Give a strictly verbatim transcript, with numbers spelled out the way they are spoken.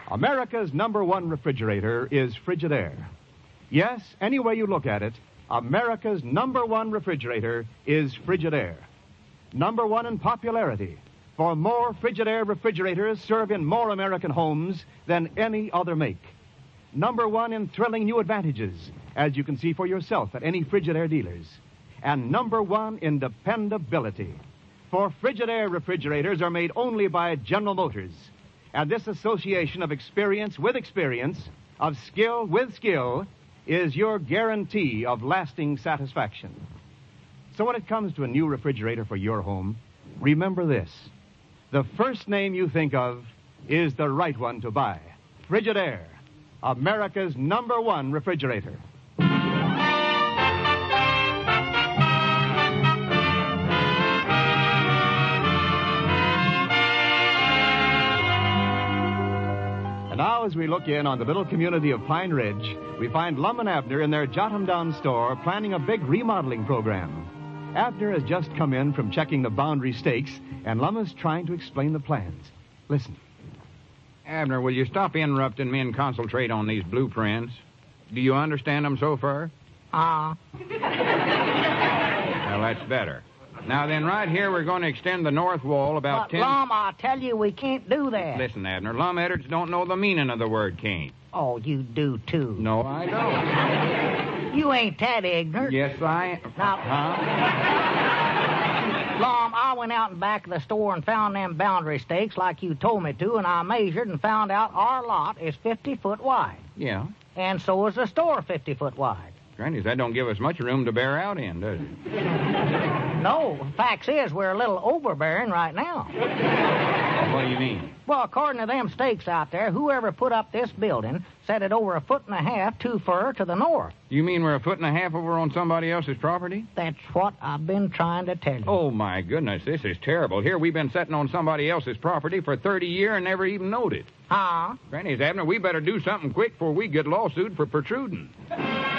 America's number one refrigerator is Frigidaire. Yes, any way you look at it, America's number one refrigerator is Frigidaire. Number one in popularity, for more Frigidaire refrigerators serve in more American homes than any other make. Number one in thrilling new advantages, as you can see for yourself at any Frigidaire dealers. And number one in dependability. For Frigidaire refrigerators are made only by General Motors. And this association of experience with experience, of skill with skill, is your guarantee of lasting satisfaction. So when it comes to a new refrigerator for your home, remember this. The first name you think of is the right one to buy. Frigidaire, America's number one refrigerator. And now, as we look in on the little community of Pine Ridge, we find Lum and Abner in their Jotham store planning a big remodeling program. Abner has just come in from checking the boundary stakes, and Lum is trying to explain the plans. Listen. Abner, will you stop interrupting me and concentrate on these blueprints? Do you understand them so far? Ah. Uh. Well, that's better. Now then, right here, we're going to extend the north wall about but, ten... Lum, I tell you, we can't do that. Listen, Abner, Lum Edwards don't know the meaning of the word can't. Oh, you do, too. No, I don't. You ain't that ignorant. Yes, I... Now... Huh? Lum, I went out in back of the store and found them boundary stakes like you told me to, and I measured and found out our lot is fifty foot wide. Yeah. And so is the store fifty foot wide. Grannies, that don't give us much room to bear out in, does it? No. Facts is, we're a little overbearing right now. What do you mean? Well, according to them stakes out there, whoever put up this building set it over a foot and a half too far to the north. You mean we're a foot and a half over on somebody else's property? That's what I've been trying to tell you. Oh, my goodness, this is terrible. Here we've been sitting on somebody else's property for thirty years and never even noted. Huh? Grannies, Abner, we better do something quick before we get lawsuit for protruding.